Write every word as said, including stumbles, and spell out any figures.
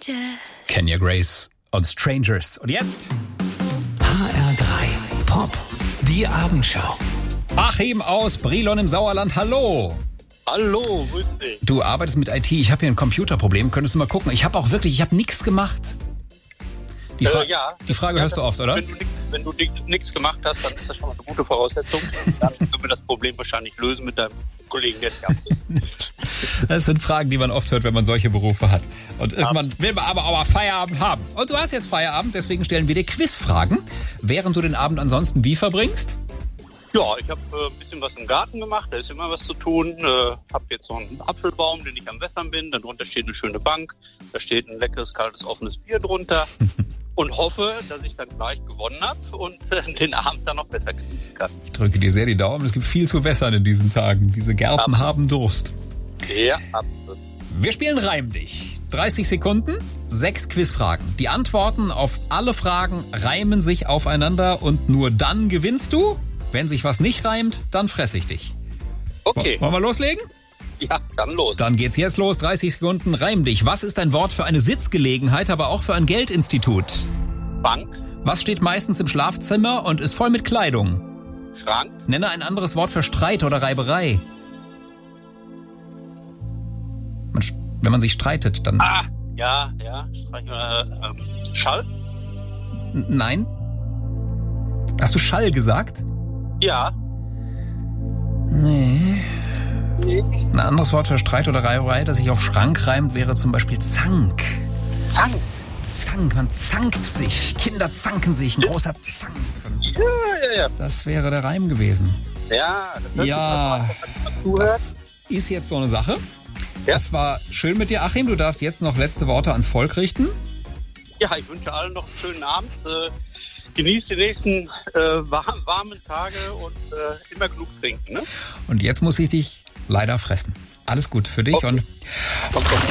Kenya Grace und Strangers. Und jetzt? H R drei Pop, die Abendschau. Achim aus Brilon im Sauerland, hallo. Hallo, grüß dich. Du arbeitest mit I T, ich habe hier ein Computerproblem, könntest du mal gucken. Ich habe auch wirklich, ich habe nichts gemacht. Die, Fra- äh, ja, die Frage ja, hörst du oft, oder? Wenn du, nix, wenn du nichts gemacht hast, dann ist das schon mal eine gute Voraussetzung. Dann können wir das Problem wahrscheinlich lösen mit deinem Kollegen, der dich abgibt. Das sind Fragen, die man oft hört, wenn man solche Berufe hat. Und irgendwann will man aber auch Feierabend haben. Und du hast jetzt Feierabend, deswegen stellen wir dir Quizfragen, während du den Abend ansonsten wie verbringst? Ja, ich habe äh, ein bisschen was im Garten gemacht, da ist immer was zu tun. Äh, habe jetzt so einen Apfelbaum, den ich am Wässern bin. Darunter steht eine schöne Bank, da steht ein leckeres, kaltes, offenes Bier drunter. Und hoffe, dass ich dann gleich gewonnen habe und äh, den Abend dann noch besser genießen kann. Ich drücke dir sehr die Daumen, es gibt viel zu wässern in diesen Tagen. Diese Gärten Absolut. haben Durst. Ja, absolut. Wir spielen Reim dich. dreißig Sekunden, sechs Quizfragen. Die Antworten auf alle Fragen reimen sich aufeinander und nur dann gewinnst du. Wenn sich was nicht reimt, dann fresse ich dich. Okay. Wollen wir loslegen? Ja, dann los. Dann geht's jetzt los. dreißig Sekunden, reim dich. Was ist ein Wort für eine Sitzgelegenheit, aber auch für ein Geldinstitut? Bank, Was steht meistens im Schlafzimmer und ist voll mit Kleidung? Schrank, Nenne ein anderes Wort für Streit oder Reiberei. Man, st- wenn man sich streitet, dann... ah, ja, ja, Streich, äh, ähm, Schall, N- Nein? Hast du Schall gesagt? ja, Nee. Ein anderes Wort für Streit oder Reiberei, das sich auf Schrank reimt, wäre zum Beispiel Zank. Zank, Zank, man zankt sich. Kinder zanken sich. Ein großer Zank. ja, ja, ja, Das wäre der Reim gewesen. ja, das hört Ja, sich doch mal, wenn man das ist jetzt so eine Sache. Ja. Es war schön mit dir, Achim. Du darfst jetzt noch letzte Worte ans Volk richten. Ja, ich wünsche allen noch einen schönen Abend. Äh, genießt die nächsten äh, warm, warmen Tage und äh, immer genug trinken. Ne? Und jetzt muss ich dich leider fressen. Alles gut für dich Okay. und Kommt doch.